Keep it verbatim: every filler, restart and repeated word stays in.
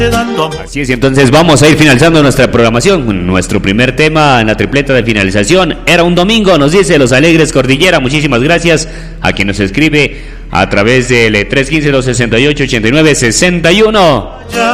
Así es, entonces vamos a ir finalizando nuestra programación. Nuestro primer tema en la tripleta de finalización era un domingo, nos dice Los Alegres Cordillera. Muchísimas gracias a quien nos escribe a través del tres uno cinco, dos seis ocho, ocho nueve seis uno.